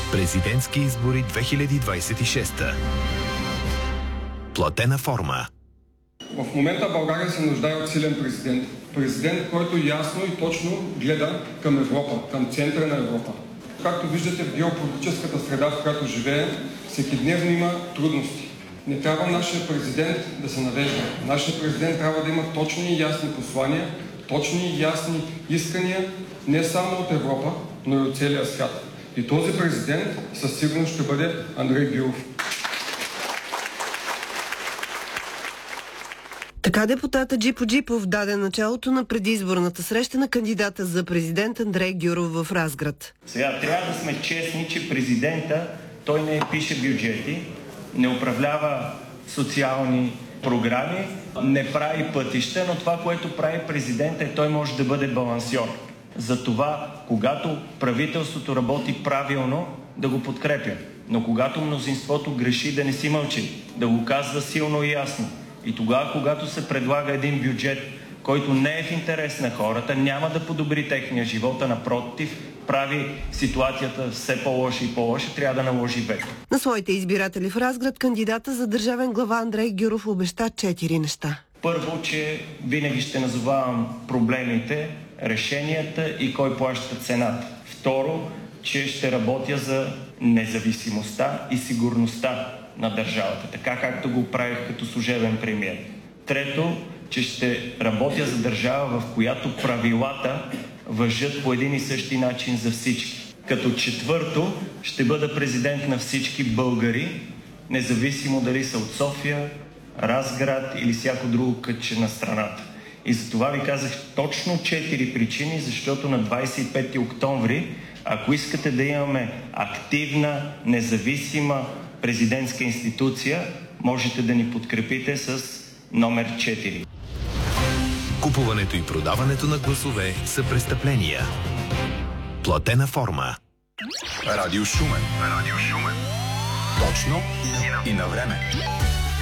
Президентски избори 2026. Платена форма. В момента България се нуждае от силен президент. Президент, който ясно и точно гледа към Европа, към центъра на Европа. Както виждате в геополитическата среда, в която живеем, всекидневно има трудности. Не трябва нашия президент да се навежда. Нашия президент трябва да има точни и ясни послания, точни и ясни искания не само от Европа, но и от целия свят. И този президент със сигурност ще бъде Андрей Гюров. Така депутата Джипо Джипов даде началото на предизборната среща на кандидата за президент Андрей Гюров в Разград. Сега трябва да сме честни, че президента, той не пише бюджети, не управлява социални програми, не прави пътища, но това, което прави президента, е той може да бъде балансьор. Затова, когато правителството работи правилно, да го подкрепя. Но когато мнозинството греши, да не си мълчи, да го казва силно и ясно. И тогава, когато се предлага един бюджет, който не е в интерес на хората, няма да подобри техния живот, а напротив, прави ситуацията все по-лоша и по-лоша, трябва да наложи вето. На своите избиратели в Разград кандидата за държавен глава Андрей Гюров обеща 4 неща. Първо, че винаги ще назовавам проблемите, решенията и кой плаща цената. Второ, че ще работя за независимостта и сигурността на държавата, така както го правих като служебен премиер. Трето, че ще работя за държава, в която правилата важат по един и същи начин за всички. Като четвърто, ще бъда президент на всички българи, независимо дали са от София, Разград или всяко друго кътче на страната. И за това ви казах точно 4 причини, защото на 25 октомври, ако искате да имаме активна, независима президентска институция, можете да ни подкрепите с номер 4. Купуването и продаването на гласове са престъпления. Платена форма. Радио Шумен. Точно и на време.